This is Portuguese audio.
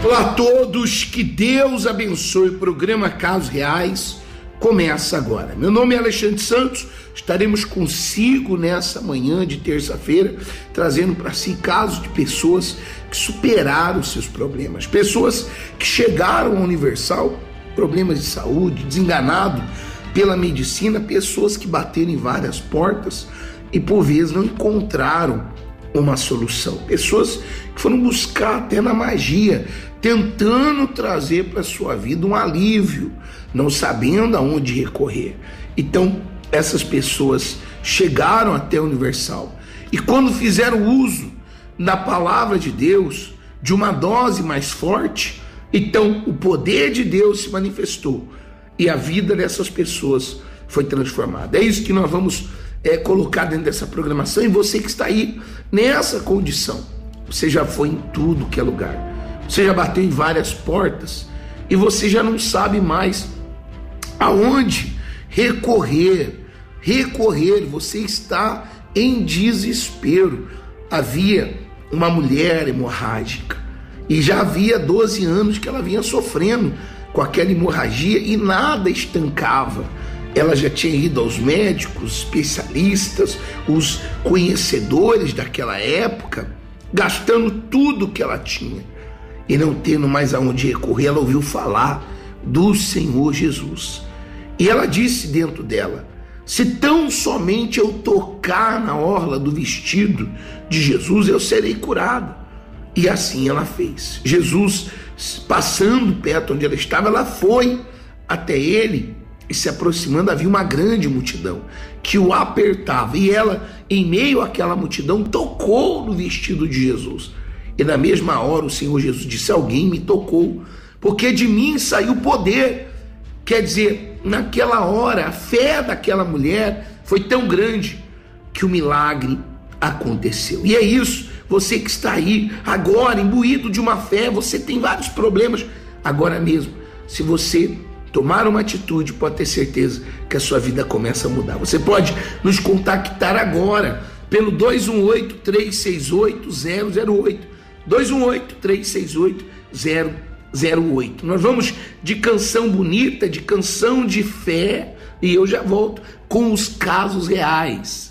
Olá a todos, que Deus abençoe. O programa Casos Reais começa agora. Meu nome é Alexandre Santos, estaremos consigo nessa manhã de terça-feira, trazendo para si casos de pessoas que superaram seus problemas, pessoas que chegaram ao Universal, problemas de saúde, desenganado pela medicina, pessoas que bateram em várias portas e por vezes não encontraram uma solução, pessoas que foram buscar até na magia, tentando trazer para a sua vida um alívio, não sabendo aonde recorrer. Então, essas pessoas chegaram até o Universal e quando fizeram uso da palavra de Deus, de uma dose mais forte, então o poder de Deus se manifestou e a vida dessas pessoas foi transformada. É isso que nós vamos colocar dentro dessa programação. E você que está aí nessa condição, você já foi em tudo que é lugar, você já bateu em várias portas e você já não sabe mais aonde recorrer, você está em desespero. Havia uma mulher hemorrágica e já havia 12 anos que ela vinha sofrendo com aquela hemorragia e nada estancava. Ela já tinha ido aos médicos, especialistas, os conhecedores daquela época, gastando tudo que ela tinha e não tendo mais aonde recorrer. Ela ouviu falar do Senhor Jesus e ela disse dentro dela: se tão somente eu tocar na orla do vestido de Jesus, eu serei curada. E assim ela fez. Jesus, passando perto onde ela estava, ela foi até ele e se aproximando, havia uma grande multidão que o apertava. E ela, em meio àquela multidão, tocou no vestido de Jesus. E na mesma hora o Senhor Jesus disse: alguém me tocou, porque de mim saiu poder. Quer dizer, naquela hora, a fé daquela mulher foi tão grande que o milagre aconteceu. E é isso, você que está aí agora, imbuído de uma fé, você tem vários problemas agora mesmo. Se você tomar uma atitude, pode ter certeza que a sua vida começa a mudar. Você pode nos contactar agora pelo 218-368-008, 218-368-008. Nós vamos de canção bonita, de canção de fé, e eu já volto com os casos reais.